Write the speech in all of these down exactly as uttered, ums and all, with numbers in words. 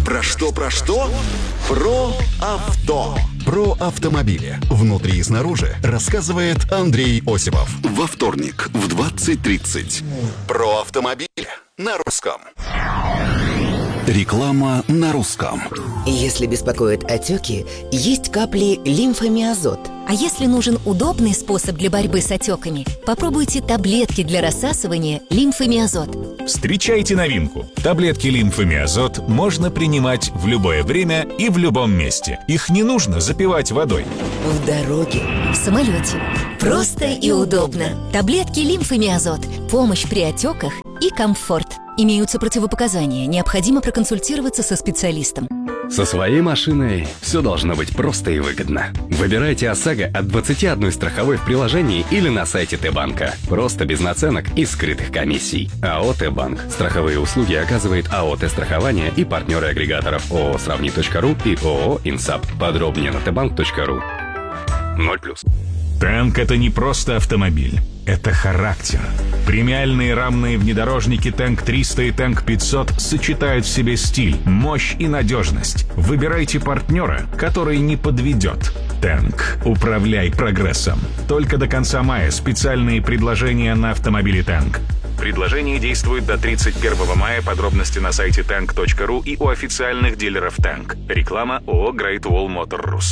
Про что, про что? Про авто. Про автомобили. Внутри и снаружи рассказывает Андрей Осипов. Во вторник в двадцать тридцать. Про автомобили на русском. Реклама на русском. Если беспокоят отеки, есть капли лимфомиазот. А если нужен удобный способ для борьбы с отеками, попробуйте таблетки для рассасывания лимфомиазот. Встречайте новинку. Таблетки лимфомиазот можно принимать в любое время и в любом месте. Их не нужно запивать водой. В дороге, в самолете. Просто и удобно. Таблетки лимфомиазот. Помощь при отеках и комфорт. Имеются противопоказания. Необходимо проконсультироваться со специалистом. Со своей машиной все должно быть просто и выгодно. Выбирайте ОСАГО от двадцати одной страховой в приложении или на сайте Т-банка. Просто без наценок и скрытых комиссий. АО Т-банк. Страховые услуги оказывает АО Т-страхование и партнеры агрегаторов ООО Сравни точка ру и ООО Инсап. Подробнее на тбанк точка ру. ноль плюс. Танк — это не просто автомобиль, это характер. Премиальные рамные внедорожники Танк триста и Танк пятьсот сочетают в себе стиль, мощь и надежность. Выбирайте партнера, который не подведет. Танк. Управляй прогрессом. Только до конца мая специальные предложения на автомобили Танк. Предложение действует до тридцать первого мая. Подробности на сайте танк точка ру и у официальных дилеров Танк. Реклама ООО Great Wall Motor Rus.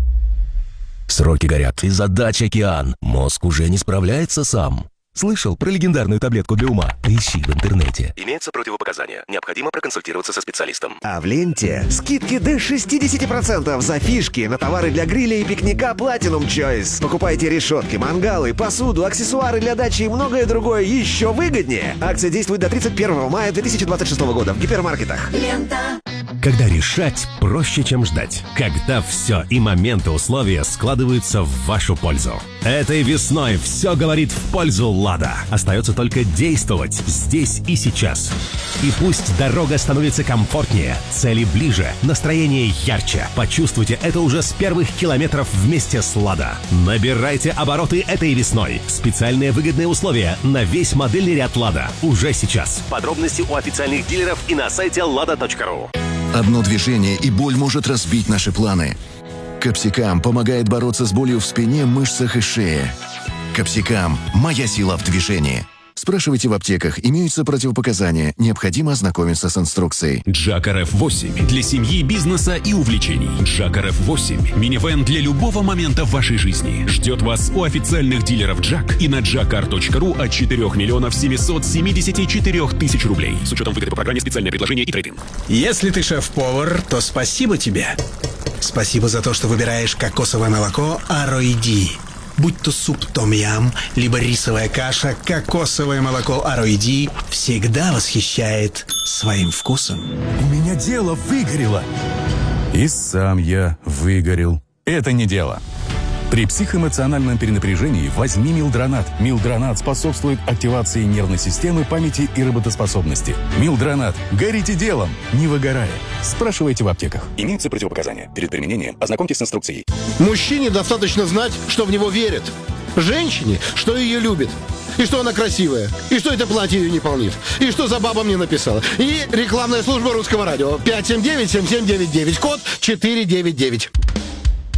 Сроки горят, и задач океан. Мозг уже не справляется сам. Слышал про легендарную таблетку для ума? Ищи в интернете. Имеются противопоказания. Необходимо проконсультироваться со специалистом. А в ленте скидки до шестьдесят процентов за фишки на товары для гриля и пикника Platinum Choice. Покупайте решетки, мангалы, посуду, аксессуары для дачи и многое другое еще выгоднее. Акция действует до тридцать первого мая две тысячи двадцать шестого года в гипермаркетах. Лента. Когда решать проще, чем ждать. Когда все и моменты условия складываются в вашу пользу. Этой весной все говорит в пользу «Лада». Остается только действовать здесь и сейчас. И пусть дорога становится комфортнее, цели ближе, настроение ярче. Почувствуйте это уже с первых километров вместе с «Лада». Набирайте обороты этой весной. Специальные выгодные условия на весь модельный ряд «Лада» уже сейчас. Подробности у официальных дилеров и на сайте лада точка ру. Одно движение, и боль может разбить наши планы. Капсикам помогает бороться с болью в спине, мышцах и шее. Капсикам – моя сила в движении. Спрашивайте в аптеках, имеются противопоказания, необходимо ознакомиться с инструкцией. Джак эр эф восемь для семьи, бизнеса и увлечений. Джак эр эф восемь – минивэн для любого момента в вашей жизни. Ждет вас у официальных дилеров Джак и на джакар точка ру от четырёх миллионов семисот семидесяти четырёх тысяч рублей. С учетом выгоды по программе «Специальное предложение» и трейдинг. Если ты шеф-повар, то спасибо тебе. Спасибо за то, что выбираешь кокосовое молоко Ароиди. Будь то суп том-ям, либо рисовая каша, кокосовое молоко Ароиди всегда восхищает своим вкусом. У меня дело выгорело. И сам я выгорел. Это не дело. При психоэмоциональном перенапряжении возьми Милдронат. Милдронат способствует активации нервной системы, памяти и работоспособности. Милдронат. Горите делом, не выгорая. Спрашивайте в аптеках. Имеются противопоказания. Перед применением ознакомьтесь с инструкцией. Мужчине достаточно знать, что в него верят. Женщине, что ее любит. И что она красивая. И что это платье ее не полнит. И что за баба мне написала. И рекламная служба Русского радио. пять семь девять семь семь девять девять. Код четыре девять девять.